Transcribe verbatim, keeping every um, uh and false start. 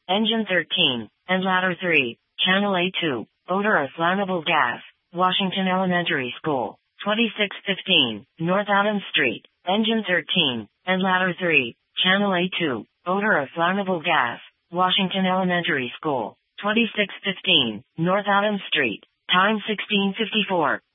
Engine thirteen, and Ladder three, Channel A two, Odor of Flammable Gas, Washington Elementary School, twenty-six fifteen, North Adams Street, Engine thirteen, and Ladder three, Channel A two, Odor of Flammable Gas, Washington Elementary School, twenty-six fifteen, North Adams Street, time sixteen fifty-four.